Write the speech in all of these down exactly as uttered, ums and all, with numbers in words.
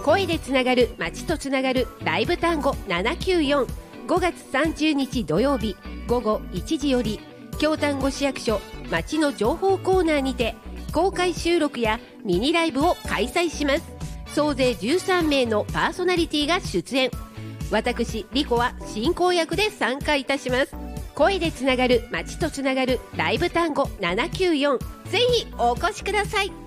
声でつながる街とつながるライブ単語ななきゅうよん、ごがつさんじゅうにち土曜日ごごいちじより京丹後市役所街の情報コーナーにて公開収録やミニライブを開催します。総勢じゅうさんめいのパーソナリティが出演。私リコは進行役で参加いたします。声でつながる街とつながるライブ単語ななきゅうよん、ぜひお越しください。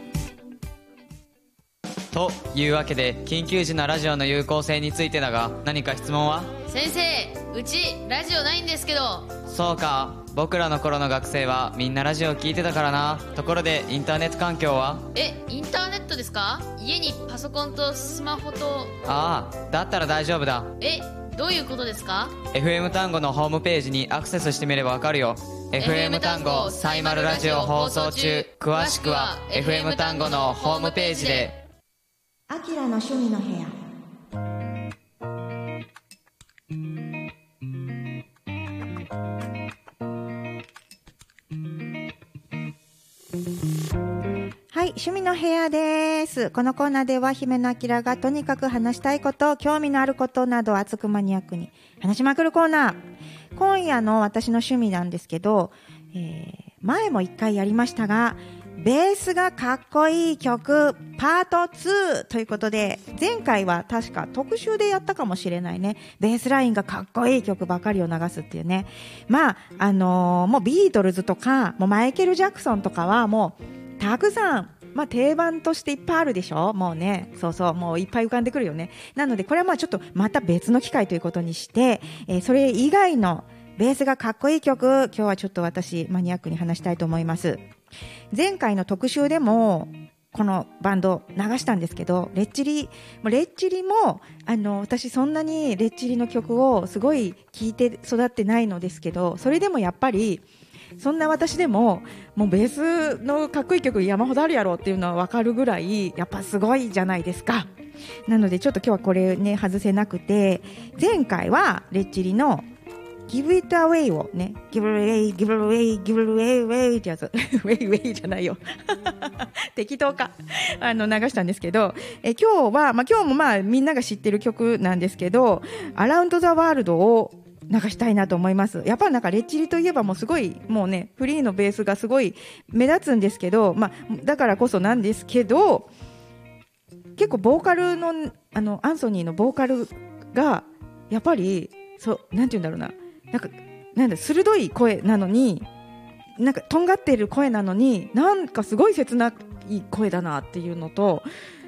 というわけで緊急時のラジオの有効性についてだが、何か質問は？ 先生、うちラジオないんですけど。 そうか、僕らの頃の学生はみんなラジオ聞いてたからな。ところでインターネット環境は？ え、インターネットですか？家にパソコンとスマホと。 ああ、だったら大丈夫だ。 え、どういうことですか？ エフエム 単語のホームページにアクセスしてみればわかるよ。 エフエム 単語サイマルラジオ放送中。詳しくは エフエム 単語のホームページで。 アキラの趣味の部屋。はい、趣味の部屋です。このコーナーでは姫野明がとにかく話したいこと、興味のあることなど熱くマニアックに話しまくるコーナー。今夜の私の趣味なんですけど、えー、前も一回やりましたが、ベースがかっこいい曲パートツーということで、前回は確か特集でやったかもしれないね。ベースラインがかっこいい曲ばかりを流すっていうね。まああのー、もうビートルズとかもうマイケル・ジャクソンとかはもうたくさん、まあ、定番としていっぱいあるでしょ。もうね、そうそう、もういっぱい浮かんでくるよね。なのでこれはまあちょっとまた別の機会ということにして、えー、それ以外のベースがかっこいい曲、今日はちょっと私マニアックに話したいと思います。前回の特集でもこのバンド流したんですけど、レッチリレッチリもあの私そんなにレッチリの曲をすごい聴いて育ってないのですけど、それでもやっぱりそんな私でももうベースのかっこいい曲山ほどあるやろっていうのは分かるぐらいやっぱすごいじゃないですか。なのでちょっと今日はこれね外せなくて、前回はレッチリのGive it away をね、Give it away, give it away, give it away, away ってやつ。ウェイウェイじゃないよ。適当か。あの、流したんですけど、え今日は、まあ今日もまあみんなが知ってる曲なんですけど、Around the World を流したいなと思います。やっぱなんかレッチリといえばもうすごい、もうね、フリーのベースがすごい目立つんですけど、まあだからこそなんですけど、結構ボーカルの、あの、アンソニーのボーカルが、やっぱり、そう、なんて言うんだろうな。なんかなんだ鋭い声なのに、なんかとんがっている声なのに、なんかすごい切ない声だなっていうのと、